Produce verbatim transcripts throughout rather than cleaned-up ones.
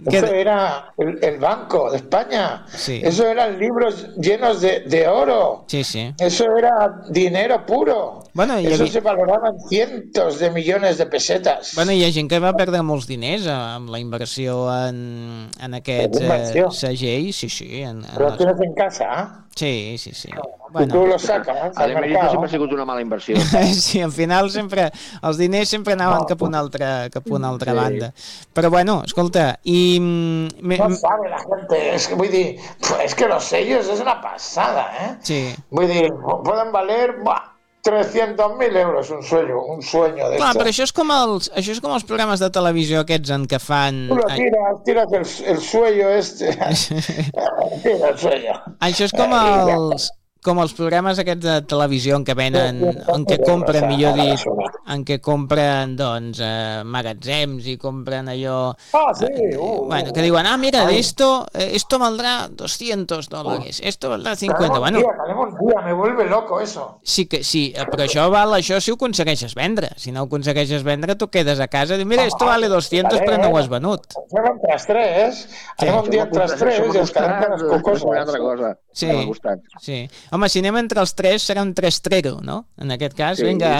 Eso era el, el Banco de España. Sí. Eso eran libros llenos de, de oro. Sí, sí. Eso era dinero puro. Bueno, hi Eso havia... se valoraba en cientos de millones de pesetas. Bueno, hi ha gent que va perdre molts diners amb la inversió en, en aquests eh, segells. Sí, sí. En, en Pero les... tienes en casa. Sí, sí, sí. Bueno. Y tú lo sacas al mercado. Sempre ha sigut una mala inversió. Sí, al final sempre els diners sempre anaven cap a una altra, cap a una altra sí. banda. Però bueno, escolta, i... Me... No sabe la gente, es que, vull dir, es que los sellos es una pasada, ¿eh? Sí. Vull dir, pueden valer, buah, trescientos mil euros un sueño, un sueño de Clar, esto. però això és, com els, això és com els programes de televisió aquests en què fan... Tu lo tiras, tiras el, el sueño este. Tira el sueño. Això és com els... com els programes aquests de televisió en què venen, en què compren, millor dit, en què compren, doncs, eh, magatzems i compren allò... Ah, sí, uh, uh, bueno, que diuen, ah, mira, esto, esto valdrá doscientos dólares, esto valdrá cincuenta, bueno... Tenemos un día, me vuelve loco eso. Sí, que, sí, però això val, això si ho aconsegueixes vendre, si no ho aconsegueixes vendre, tu quedes a casa i dius, mira, esto vale doscientos, però no ho has venut. Anem entre els tres, anem un dia entre els tres i ens quedem per les cocoses. Una altra cosa. Sí, sí. Home, si anem entre els tres serà un tres-trero, no? En aquest cas, sí. Vinga.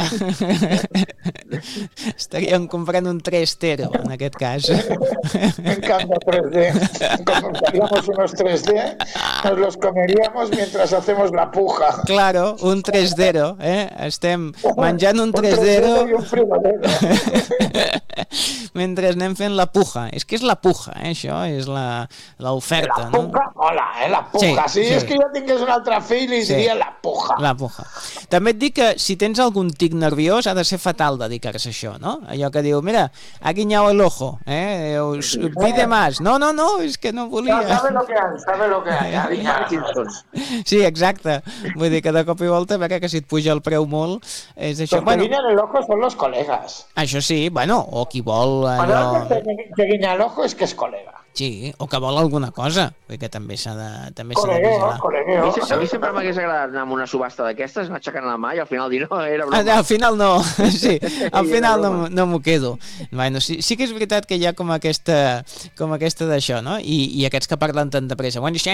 Estaríem comprant un tres-tero, en aquest cas. Me encanta tres D. Compraríamos unos tres D, nos los comeríamos mientras hacemos la puja. Claro, un tres-zero, eh? Estem menjant un tres-zero i un frigodero. mentre anem fent la puja. És que és la puja, eh? Això és l'oferta, no? La puja mola, eh? La puja. Sí, sí. És que jo tingués un altre fill i sí. diria la puja. La puja. També et dic que si tens algun tic nerviós ha de ser fatal dedicar-se a això, no? Allò que diu, mira, ha guiñado el ojo, eh? Us, pide más. No, no, no, és que no volia. No, sabe lo que hay, sabe lo que hay. Sí, exacte. Vull dir que de cop i volta, veure que si et puja el preu molt, és això. Los que bueno, guiñan el ojo son los colegas. Això sí, bueno, o qui vol allò... Bueno, que guiña el ojo és que és colega. Sí, o que vol alguna cosa, perquè també s'ha de, també s'ha de vigilar. A mi, a mi sempre m'hagués agradat anar a una subhasta d'aquestes, anar aixecant la mà i al final dir no, era broma. Al final no, sí, al final no, no m'ho quedo. Bueno, sí, sí que és veritat que hi ha com aquesta, com aquesta d'això, no? I, i aquests que parlen tan de pressa. Quan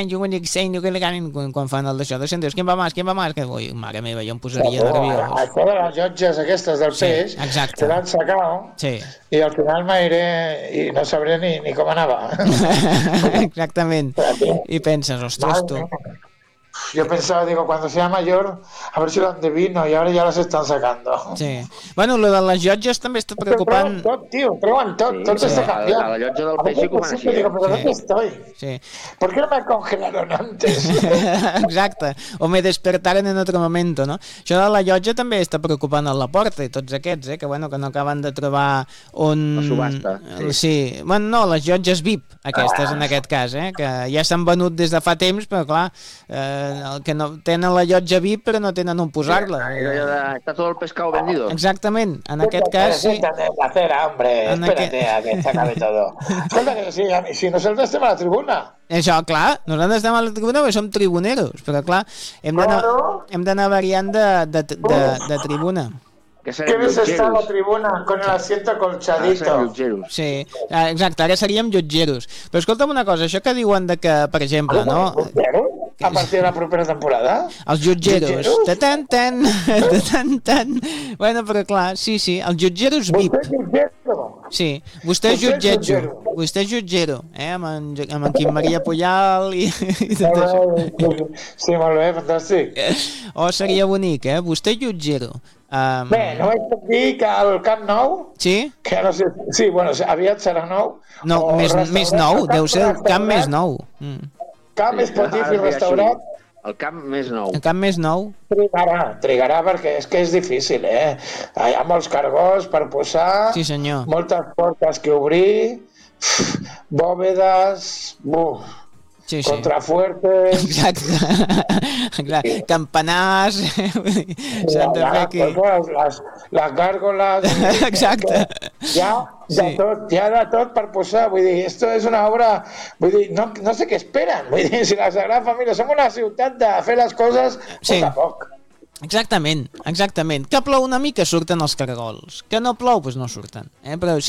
fan el d'això, dos cents, qui va més, qui va més? Que, ui, mare meva, jo em posaria nerviós. Això de les llotges aquestes del peix, sí, que l'han sacat, sí. I al final m'airé i no sabré ni, ni com anava. Exactament. Y pensas, ostras, tú. Yo pensaba, digo, cuando sea mayor, a ver si lo adivino, y ahora ya las están sacando. Sí. Bueno, lo de les llotges també està preocupant... Treuen tot, tio, treuen tot, sí, tot sí. Està canviant. A la llotja del peix com així. Digo, pero sí. ¿dónde estoy? Sí. ¿Por qué no me congelaron antes? Exacte, o me despertaren en otro momento, no? Això de la llotja també està preocupant a la porta i tots aquests, eh, que, bueno, que no acaben de trobar on... La subhasta. Sí. Sí. Bueno, no, les llotges V I P, aquestes, ah. en aquest cas, eh, que ja s'han venut des de fa temps, però clar, eh, el que no tenen la llotja V I P però no tenen on posar-la. Està tot el pescado vendido. Exactament, en aquest cas sí. Siéntate en la acera, hombre, en espérate aqu... a que se acabe todo. Escolta, que si, si nosotros estem a la tribuna. Això, clar, nosaltres estem a la tribuna perquè som tribuneros, però clar, hem d'anar claro. variant de, de, de, de tribuna. Que ves estar a la tribuna con el asiento colchadito. Sí, exacte, ara seríem llotgeros. Però escolta'm una cosa, això que diuen de que, per exemple, no... A partir de la propera temporada? Els jutgeros. De tan, tan, de tan, tan. Bueno, però clar, sí, sí, els jutgeros V I P. Vostè és jutgero. Sí, vostè és jutgetjo. Vostè és jutgero, eh, amb en, amb en Quim Maria Pujal i, i tot això. Sí, molt bé, fantàstic. Oh, seria bonic, eh? Vostè és jutgero. Um... Bé, no vaig dir que al Camp Nou... Sí? Que no sé... Sí, bueno, aviat serà nou. No, més, més nou, deu ser el camp més nou. Mm. Camp esportiu i restaurat. El camp més nou. El camp més nou. Trigarà, trigarà perquè és que és difícil, eh? Hi ha molts cargos per posar. Sí, senyor. Moltes portes que obrir. Bòvedes. Buf. Sí, sí. Contrafuertes. Exacte. Exacte. Campanars. S'han de fer aquí. Les, les gàrgoles. Exacte. Ja, de sí. tot, ja de tot per posar. Vull dir, esto és una obra... Vull dir, no, no sé què esperen. Vull dir, si la Sagrada Família... Som una ciutat de fer les coses sí. poc a poc. Exactament, exactament. Que plou una mica surten els cargols. Que no plou, doncs no surten. Eh? Però